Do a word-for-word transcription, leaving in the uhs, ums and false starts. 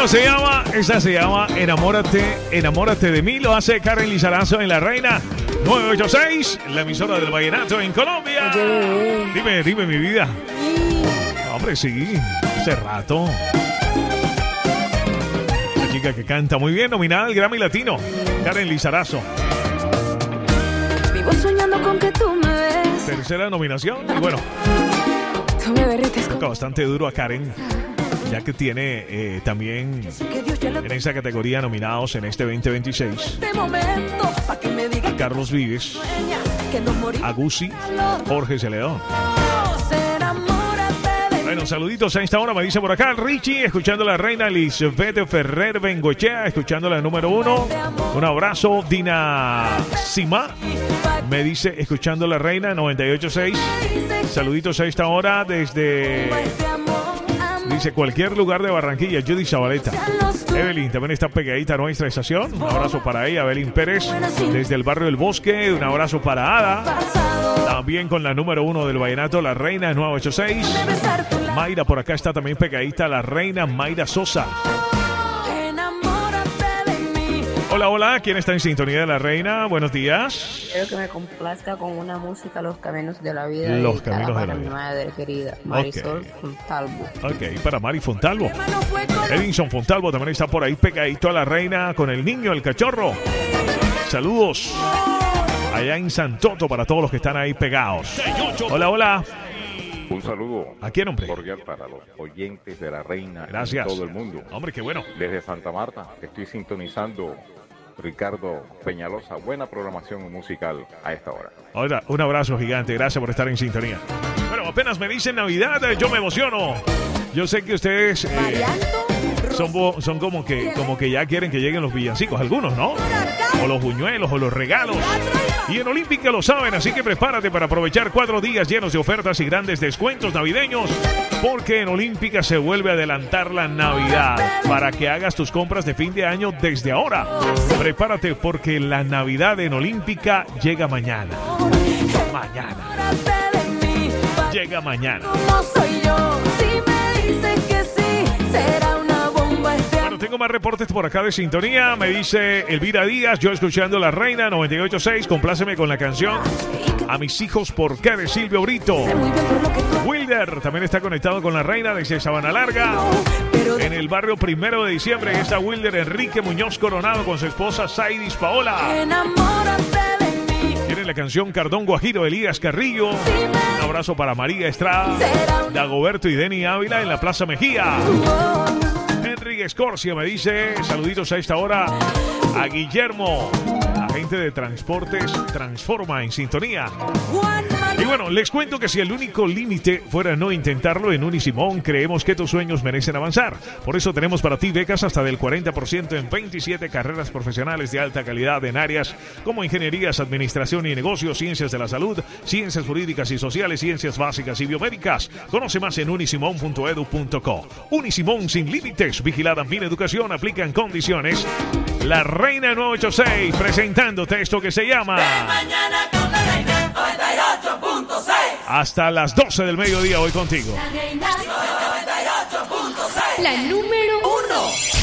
Esto se llama, esta se llama Enamórate, Enamórate de mí. Lo hace Karen Lizarazo en La Reina nueve ocho seis, la emisora del vallenato en Colombia. Oye, Dime, dime mi vida. Hombre, sí, hace rato. La chica que canta muy bien, nominada al Grammy Latino, Karen Lizarazo. vivo soñando con que tú me ves. Tercera nominación. Y bueno, Tú me derrites toca con bastante duro a Karen, ya que tiene eh, también que Dios ya lo en esa categoría nominados en este veinte veintiséis este momento pa' que me digas a Carlos Vives, sueñas que nos morimos. a Guzzi, Jorge Celedón. Enamórate de Bueno, saluditos a esta hora, me dice por acá Richie, escuchando a la reina Lisbeth Ferrer Bengochea, escuchando la número uno. Un abrazo, Dina Sima, me dice, escuchando la reina noventa y ocho seis. Saluditos a esta hora desde, este amor, amor. dice, cualquier lugar de Barranquilla. Judy Zabaleta. Evelyn también está pegadita a nuestra estación. Un abrazo para ella, Evelyn Pérez, desde el barrio del Bosque. Un abrazo para Ada, también con la número uno del vallenato, la reina nueve ocho seis. Mayra por acá está también pegadita, la reina Mayra Sosa. Enamórate de mí. Hola, hola, ¿quién está en sintonía de la reina? Buenos días. Quiero que me complazca con una música Los Caminos de la Vida. Los dedicada Caminos de para la mi Vida. madre querida, Marisol Ok. Fontalvo. Ok, para Mari Fontalvo. Mano fue con Edinson Fontalvo también está por ahí pegadito a la reina con el niño, el cachorro. Saludos allá en Santoto para todos los que están ahí pegados. Hola, hola. Un saludo ¿A quién, hombre? cordial para los oyentes de la reina Gracias. en todo el mundo. Hombre, qué bueno. Desde Santa Marta estoy sintonizando Ricardo Peñalosa. Buena programación musical a esta hora. Hola, un abrazo gigante. Gracias por estar en sintonía. Bueno, apenas me dicen Navidad, eh, yo me emociono. Yo sé que ustedes eh, son, bo- son como que como que ya quieren que lleguen los villancicos, algunos, ¿no? O los buñuelos o los regalos. Y en Olímpica lo saben, así que prepárate para aprovechar cuatro días llenos de ofertas y grandes descuentos navideños, porque en Olímpica se vuelve a adelantar la Navidad para que hagas tus compras de fin de año desde ahora. Prepárate porque la Navidad en Olímpica llega mañana. Mañana. Enamórate de mí. Llega mañana. ¿Cómo soy yo? Si me dices que sí, será una bomba este Bueno, tengo más reportes por acá de sintonía. Me dice Elvira Díaz, yo escuchando La Reina noventa y ocho seis. Compláceme con la canción A mis hijos, ¿por qué? De Silvio Brito. muy bien por lo que tú Wilder también está conectado con La Reina desde Sabana Larga. pero En el barrio Primero de Diciembre está Wilder Enrique Muñoz Coronado con su esposa Saidis Paola. enamórate de mí. Tiene la canción Cardón Guajiro, Elías Carrillo. Un abrazo para María Estrada, Dagoberto y Denny Ávila en la Plaza Mejía. Enrique Escorcia me dice, saluditos a esta hora a Guillermo, agente de transportes Transforma en sintonía. Y bueno, les cuento que si el único límite fuera no intentarlo, en Unisimón creemos que tus sueños merecen avanzar. Por eso tenemos para ti becas hasta del cuarenta por ciento en veintisiete carreras profesionales de alta calidad en áreas como ingenierías, administración y negocios, ciencias de la salud, ciencias jurídicas y sociales, ciencias básicas y biomédicas. Conoce más en unisimón punto edu punto co. Unisimón sin límites, vigilada en Educación, aplican condiciones. La Reina nueve ocho seis presentándote esto que se llama Mañana con la reina noventa y ocho punto seis. hasta las doce del mediodía hoy contigo. noventa y ocho punto seis. La número uno.